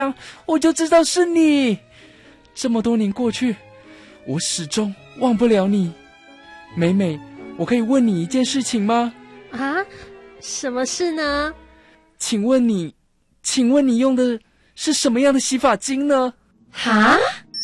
我就知道是你。这么多年过去，我始终忘不了你。美美，我可以问你一件事情吗？ 啊，什么事呢？ 请问你用的是什么样的洗发精呢？ 哈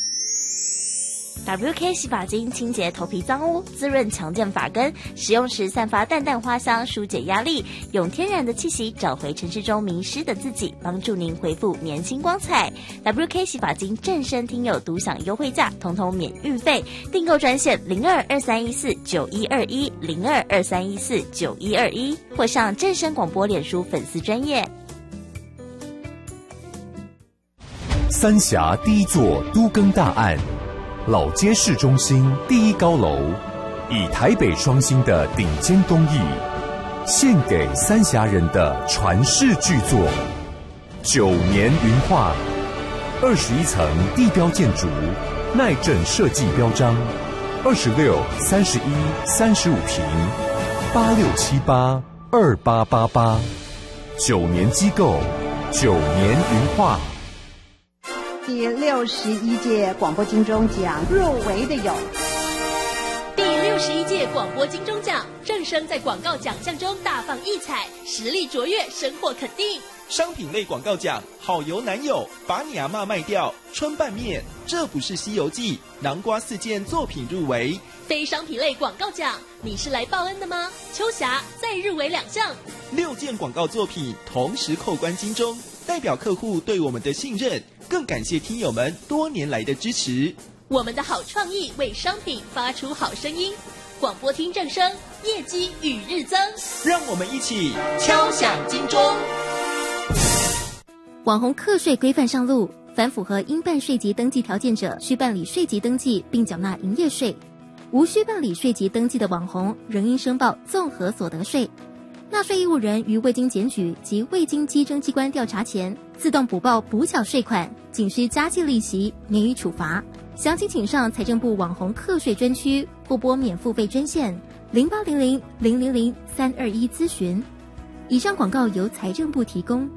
？WK 洗发精清洁头皮脏污，滋润强健发根，使用时散发淡淡花香，疏解压力，用天然的气息找回城市中迷失的自己，帮助您恢复年轻光彩。WK 洗发精正声听友独享优惠价，统统免运费，订购专线02231491210223149121，或上正声广播脸书粉丝专页。 三峡第一座都更大案，老街市中心第一高楼，以台北双星的顶尖工艺，献给三峡人的传世巨作9年云画，21层地标建筑，耐震设计标章，26、31、35平，86782888，9年机构，9年云画。 第61届广播金钟奖入围的有第61届广播金钟奖，正声在广告奖项中大放异彩，实力卓越，深获肯定。 商品类广告奖，好油男友，把你阿嬷卖掉，春拌面，这不是西游记，南瓜4件作品入围。 非商品类广告奖，你是来报恩的吗？秋霞再入围2项 ，6件广告作品同时扣关金钟，代表客户对我们的信任，更感谢听友们多年来的支持。 我们的好创意为商品发出好声音，广播听正声，业绩与日增。 让我们一起敲响金钟。 网红课税规范上路，凡符合应办税籍登记条件者，需办理税籍登记并缴纳营业税；无需办理税籍登记的网红，仍应申报综合所得税。纳税义务人于未经检举及未经稽征机关调查前，自动补报补缴税款，仅需加计利息，免予处罚。详情请上财政部网红课税专区或拨免付费专线0800000321咨询。以上广告由财政部提供。